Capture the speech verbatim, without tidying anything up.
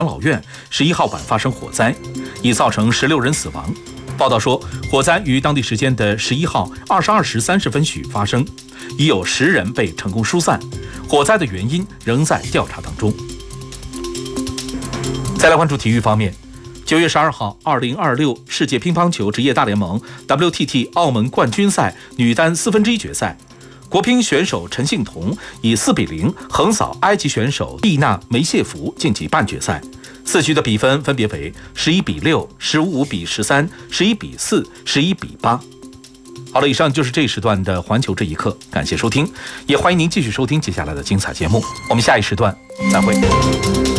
养老院十一号晚发生火灾，已造成十六人死亡。报道说，火灾于当地时间的十一号二十二时三十分许发生，已有十人被成功疏散，火灾的原因仍在调查当中。再来关注体育方面，九月十二号，二零二六世界乒乓球职业大联盟 W T T 澳门冠军赛女单四分之一决赛，国乒选手陈幸同以四比零横扫埃及选手蒂娜梅谢夫，晋级半决赛。四局的比分分别为十一比六、十五比十三、十一比四、十一比八。好了，以上就是这一时段的环球这一刻，感谢收听，也欢迎您继续收听接下来的精彩节目。我们下一时段再会。